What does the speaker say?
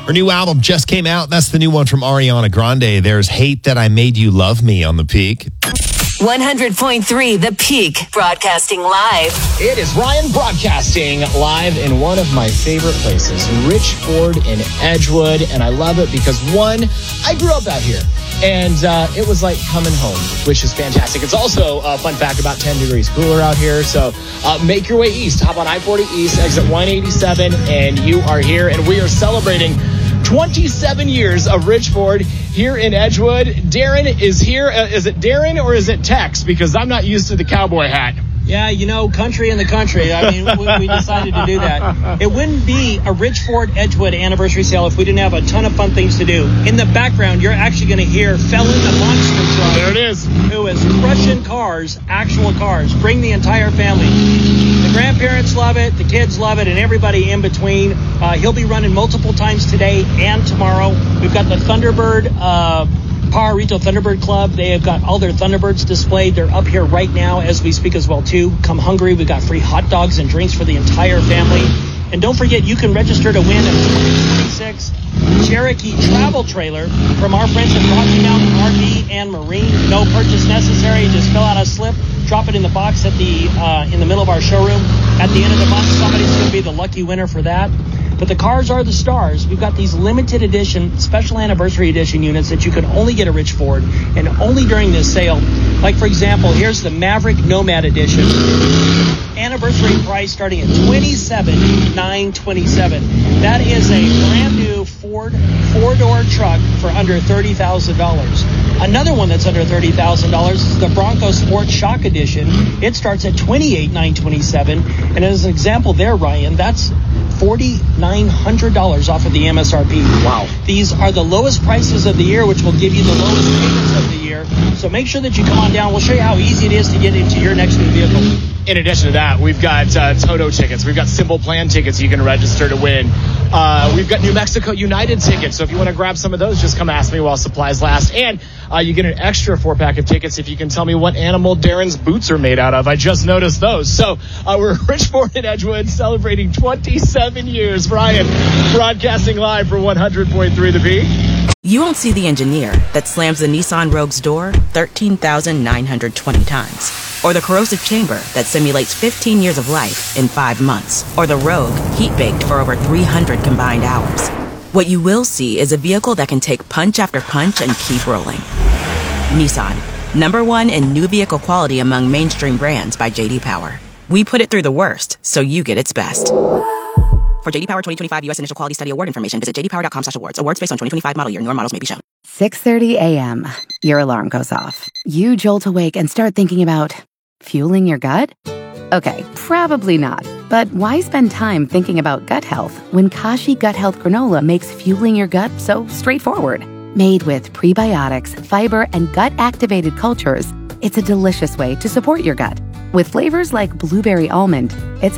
Her new album just came out. That's the new one from Ariana Grande. There's Hate That I Made You Love Me on the Peak. 100.3 The Peak, broadcasting live. It is Ryan broadcasting live in one of my favorite places, Richford in Edgewood. And I love it because, one, I grew up out here. And it was like coming home, which is fantastic. It's also a fun fact, about 10 degrees cooler out here. So make your way east. Hop on I-40 East, exit 187, and you are here. And we are celebrating 27 years of Richford here in Edgewood. Darren is here. Is it Darren or is it Tex? Because I'm not used to the cowboy hat. Yeah, country in the country. I mean, we decided to do that. It wouldn't be a Richford Edgewood anniversary sale if we didn't have a ton of fun things to do. In the background, you're actually going to hear Felon the Monster Truck. There it is. Who is crushing cars, actual cars. Bring the entire family. The grandparents love it, the kids love it, and everybody in between. He'll be running multiple times today and tomorrow. We've got the Thunderbird Power Retail Thunderbird Club. They have got all their Thunderbirds displayed. They're up here right now as we speak as well, too. Come hungry. We've got free hot dogs and drinks for the entire family. And don't forget, you can register to win a 2026 Cherokee travel trailer from our friends at Rocky Mountain RV and Marine. No purchase necessary. Just fill out a slip, drop it in the box at in the middle of our showroom. At the end of the month, somebody's going to be the lucky winner for that. But the cars are the stars. We've got these limited edition, special anniversary edition units that you can only get at Richford and only during this sale. Like, for example, here's the Maverick Nomad edition. Anniversary price starting at $27,927. That is a brand new Ford four-door truck for under $30,000. Another one that's under $30,000 is the Bronco Sport Shock Edition. It starts at $28,927. And as an example there, Ryan, that's $4,900 off of the MSRP. Wow. These are the lowest prices of the year, which will give you the lowest payments of the year. So make sure that you come on down. We'll show you how easy it is to get into your next new vehicle. In addition to that, we've got Toto tickets. We've got Simple Plan tickets you can register to win. We've got New Mexico United tickets. So if you want to grab some of those, just come ask me while supplies last. And you get an extra 4-pack of tickets if you can tell me what animal Darren's boots are made out of. I just noticed those. So we're Richford in Edgewood celebrating 27 years. Ryan, broadcasting live for 100.3 The Peak. You won't see the engineer that slams the Nissan Rogue's door 13,920 times. Or the corrosive chamber that simulates 15 years of life in 5 months. Or the Rogue heat-baked for over 300 combined hours. What you will see is a vehicle that can take punch after punch and keep rolling. Nissan, #1 in new vehicle quality among mainstream brands by J.D. Power. We put it through the worst, so you get its best. For J.D. Power 2025 U.S. Initial Quality Study Award information, visit jdpower.com/awards. Awards based on 2025 model year. Newer models may be shown. 6:30 a.m. Your alarm goes off. You jolt awake and start thinking about fueling your gut? Okay, probably not. But why spend time thinking about gut health when Kashi Gut Health Granola makes fueling your gut so straightforward? Made with prebiotics, fiber, and gut-activated cultures, it's a delicious way to support your gut. With flavors like blueberry almond, it's